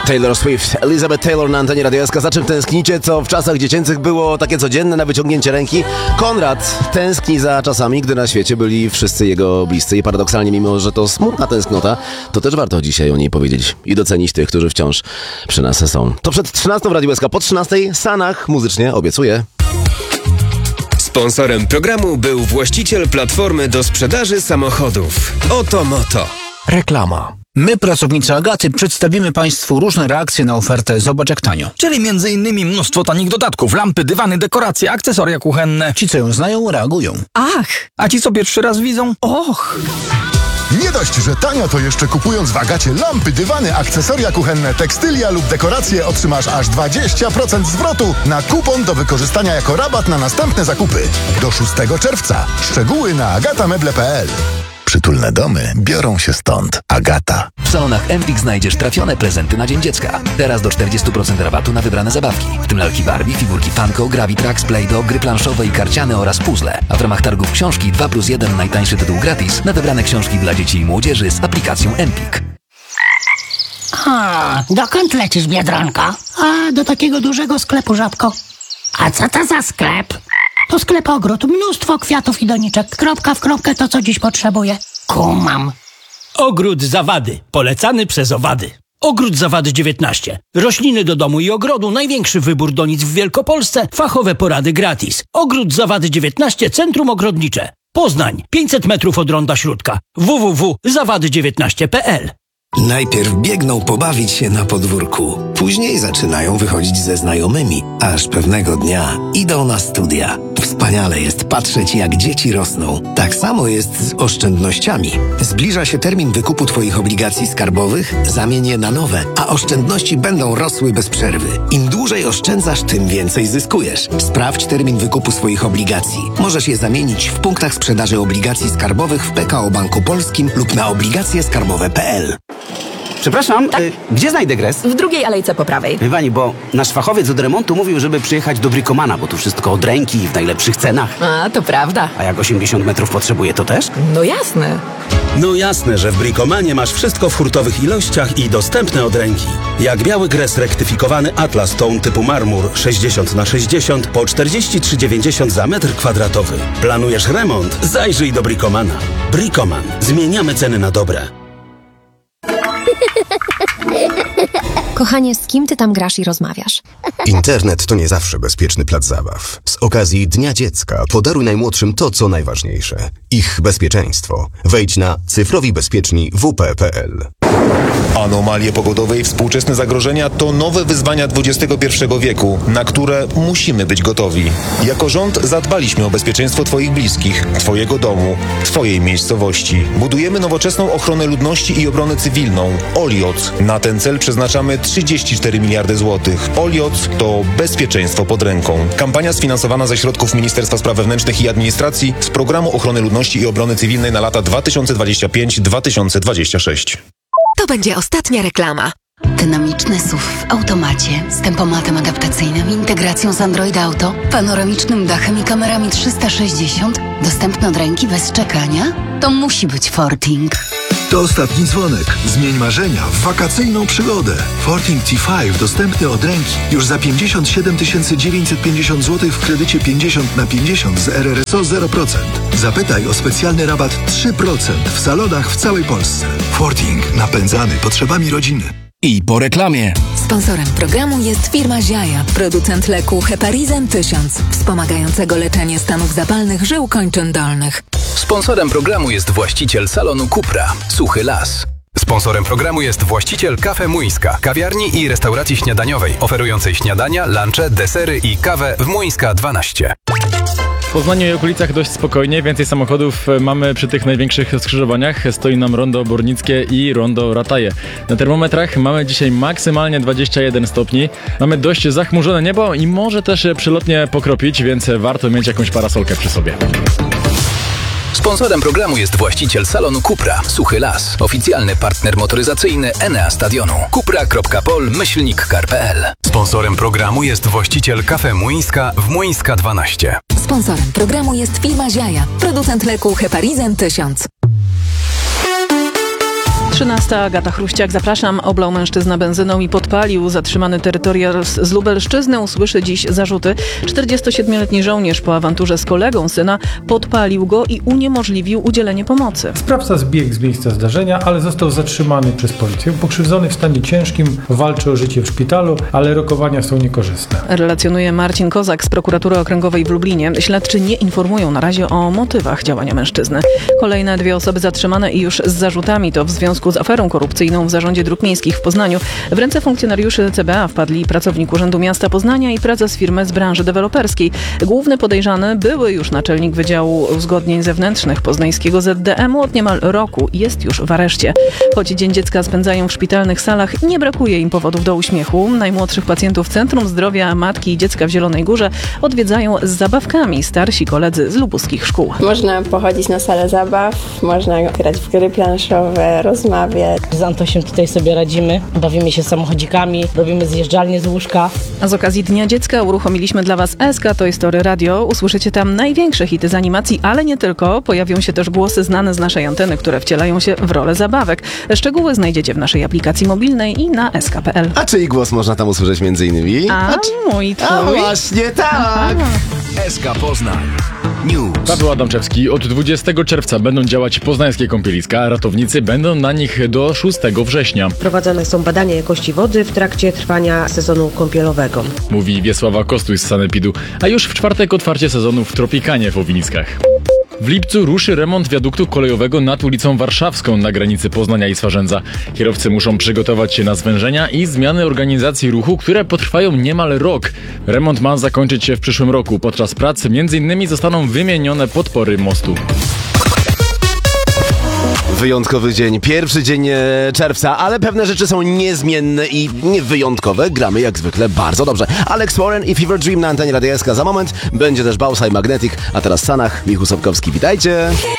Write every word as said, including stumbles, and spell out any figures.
Taylor Swift, Elizabeth Taylor na antenie Radio S K. Za czym tęsknicie, co w czasach dziecięcych było takie codzienne na wyciągnięcie ręki? Konrad tęskni za czasami, gdy na świecie byli wszyscy jego bliscy i paradoksalnie, mimo że to smutna tęsknota, to też warto dzisiaj o niej powiedzieć i docenić tych, którzy wciąż przy nas są. To przed trzynastą w Radio S K, po trzynastej Sanach muzycznie, obiecuję. Sponsorem programu był właściciel platformy do sprzedaży samochodów Oto Moto. Reklama. My, pracownicy Agaty, przedstawimy Państwu różne reakcje na ofertę Zobacz jak tanio. Czyli między innymi mnóstwo tanich dodatków, lampy, dywany, dekoracje, akcesoria kuchenne. Ci, co ją znają, reagują. Ach, a ci, co pierwszy raz widzą? Och! Nie dość, że tanio, to jeszcze kupując w Agacie lampy, dywany, akcesoria kuchenne, tekstylia lub dekoracje otrzymasz aż dwadzieścia procent zwrotu na kupon do wykorzystania jako rabat na następne zakupy. Do szóstego czerwca. Szczegóły na agatameble kropka p l. Przytulne domy biorą się stąd. Agata. W salonach Empik znajdziesz trafione prezenty na Dzień Dziecka. Teraz do czterdzieści procent rabatu na wybrane zabawki, w tym lalki Barbie, figurki Funko, Gravitrax, Play-Doh, gry planszowe i karciane oraz puzzle. A w ramach targów książki dwa plus jeden najtańszy tytuł gratis na wybrane książki dla dzieci i młodzieży z aplikacją Empik. A, dokąd lecisz, Biedronko? A, do takiego dużego sklepu, Żabko. A co to za sklep? To sklep ogród, mnóstwo kwiatów i doniczek. Kropka w kropkę to, co dziś potrzebuję. Kumam. Ogród Zawady, polecany przez owady. Ogród Zawady dziewiętnaście. Rośliny do domu i ogrodu, największy wybór donic w Wielkopolsce, fachowe porady gratis. Ogród Zawady dziewiętnaście, Centrum Ogrodnicze. Poznań, pięćset metrów od Ronda Śródka. w w w kropka zawady dziewiętnaście kropka p l. Najpierw biegną pobawić się na podwórku. Później zaczynają wychodzić ze znajomymi, aż pewnego dnia idą na studia. Wspaniale jest patrzeć, jak dzieci rosną. Tak samo jest z oszczędnościami. Zbliża się termin wykupu Twoich obligacji skarbowych, zamień je na nowe, a oszczędności będą rosły bez przerwy. Im dłużej oszczędzasz, tym więcej zyskujesz. Sprawdź termin wykupu swoich obligacji. Możesz je zamienić w punktach sprzedaży obligacji skarbowych w P K O Banku Polskim lub na obligacje skarbowe kropka p l. Przepraszam, tak? y, gdzie znajdę gres? W drugiej alejce po prawej. Wie pani, bo nasz fachowiec od remontu mówił, żeby przyjechać do Bricomana, bo tu wszystko od ręki i w najlepszych cenach. A, to prawda. A jak osiemdziesiąt metrów potrzebuje, to też? No jasne. No jasne, że w Bricomanie masz wszystko w hurtowych ilościach i dostępne od ręki. Jak biały gres rektyfikowany Atlas Tone typu marmur sześćdziesiąt na sześćdziesiąt po czterdzieści trzy dziewięćdziesiąt za metr kwadratowy. Planujesz remont? Zajrzyj do Bricomana. Bricoman. Zmieniamy ceny na dobre. Kochanie, z kim ty tam grasz i rozmawiasz? Internet to nie zawsze bezpieczny plac zabaw. Z okazji Dnia Dziecka podaruj najmłodszym to, co najważniejsze. Ich bezpieczeństwo. Wejdź na cyfrowi bezpieczni w p kropka p l. Anomalie pogodowe i współczesne zagrożenia to nowe wyzwania dwudziestego pierwszego wieku, na które musimy być gotowi. Jako rząd zadbaliśmy o bezpieczeństwo Twoich bliskich, Twojego domu, Twojej miejscowości. Budujemy nowoczesną ochronę ludności i obronę cywilną. Olioc. Na ten cel przeznaczamy trzydzieści cztery miliardy złotych. Olioc to bezpieczeństwo pod ręką. Kampania sfinansowana ze środków Ministerstwa Spraw Wewnętrznych i Administracji z Programu Ochrony Ludności i Obrony Cywilnej na lata dwa tysiące dwudziesty piąty do dwa tysiące dwudziestego szóstego. To będzie ostatnia reklama. Dynamiczny S U V w automacie z tempomatem adaptacyjnym, integracją z Android Auto, panoramicznym dachem i kamerami trzysta sześćdziesiąt, dostępny od ręki bez czekania? To musi być Forting. To ostatni dzwonek. Zmień marzenia w wakacyjną przygodę. Forting T pięć dostępny od ręki już za pięćdziesiąt siedem tysięcy dziewięćset pięćdziesiąt złotych w kredycie pięćdziesiąt na pięćdziesiąt z R R S O zero procent. Zapytaj o specjalny rabat trzy procent w salonach w całej Polsce. Forting. Napędzany potrzebami rodziny. I po reklamie. Sponsorem programu jest firma Ziaja, producent leku Heparizem tysiąc, wspomagającego leczenie stanów zapalnych żył kończyn dolnych. Sponsorem programu jest właściciel salonu Cupra, Suchy Las. Sponsorem programu jest właściciel Cafe Młyńska, kawiarni i restauracji śniadaniowej, oferującej śniadania, lunche, desery i kawę w Młyńska dwanaście. W Poznaniu i okolicach dość spokojnie, więcej samochodów mamy przy tych największych skrzyżowaniach. Stoi nam rondo Bornickie i rondo Rataje. Na termometrach mamy dzisiaj maksymalnie dwadzieścia jeden stopni. Mamy dość zachmurzone niebo i może też przelotnie pokropić, więc warto mieć jakąś parasolkę przy sobie. Sponsorem programu jest właściciel salonu Cupra, Suchy Las, oficjalny partner motoryzacyjny Enea Stadionu. Cupra kropka pol myślnik kar kropka p l. Sponsorem programu jest właściciel Cafe Młyńska w Młyńska dwanaście. Sponsorem programu jest firma Ziaja, producent leku Heparizem tysiąc. trzynasta. Agata Chruściak, zapraszam. Oblał mężczyzna benzyną i podpalił. Zatrzymany terytorial z Lubelszczyzny usłyszy dziś zarzuty. czterdziestosiedmioletni żołnierz po awanturze z kolegą syna podpalił go i uniemożliwił udzielenie pomocy. Sprawca zbiegł z miejsca zdarzenia, ale został zatrzymany przez policję. Pokrzywdzony w stanie ciężkim walczy o życie w szpitalu, ale rokowania są niekorzystne. Relacjonuje Marcin Kozak z prokuratury okręgowej w Lublinie. Śledczy nie informują na razie o motywach działania mężczyzny. Kolejne dwie osoby zatrzymane i już z zarzutami to w związku z aferą korupcyjną w Zarządzie Dróg Miejskich w Poznaniu. W ręce funkcjonariuszy C B A wpadli pracownik Urzędu Miasta Poznania i prezes firmy z branży deweloperskiej. Główny podejrzany, były już naczelnik Wydziału Uzgodnień Zewnętrznych poznańskiego Z D M-u od niemal roku jest już w areszcie. Choć Dzień Dziecka spędzają w szpitalnych salach, nie brakuje im powodów do uśmiechu. Najmłodszych pacjentów Centrum Zdrowia Matki i Dziecka w Zielonej Górze odwiedzają z zabawkami starsi koledzy z lubuskich szkół. Można pochodzić na salę zabaw, można grać w gry planszowe, rozmawiać. Z Antosiem tutaj sobie radzimy, bawimy się samochodzikami, robimy zjeżdżalnie z łóżka. A z okazji Dnia Dziecka uruchomiliśmy dla Was S K Toy Story Radio. Usłyszycie tam największe hity z animacji, ale nie tylko. Pojawią się też głosy znane z naszej anteny, które wcielają się w rolę zabawek. Szczegóły znajdziecie w naszej aplikacji mobilnej i na s k kropka p l. A czyj głos można tam usłyszeć między innymi? A, mój, twój. A właśnie tak! S K Poznań News. Paweł Adamczewski. Od dwudziestego czerwca będą działać poznańskie kąpieliska, a ratownicy będą na nich do szóstego września. Prowadzone są badania jakości wody w trakcie trwania sezonu kąpielowego. Mówi Wiesława Kostuś z Sanepidu, a już w czwartek otwarcie sezonu w Tropikanie w Owiniskach. W lipcu ruszy remont wiaduktu kolejowego nad ulicą Warszawską na granicy Poznania i Swarzędza. Kierowcy muszą przygotować się na zwężenia i zmiany organizacji ruchu, które potrwają niemal rok. Remont ma zakończyć się w przyszłym roku. Podczas prac między innymi zostaną wymienione podpory mostu. Wyjątkowy dzień, pierwszy dzień e, czerwca, ale pewne rzeczy są niezmienne i niewyjątkowe. Gramy jak zwykle bardzo dobrze. Alex Warren i Fever Dream na antenie Radia S K. Za moment będzie też Bausa i Magnetic, a teraz w Stanach Michał Sobkowski. Witajcie!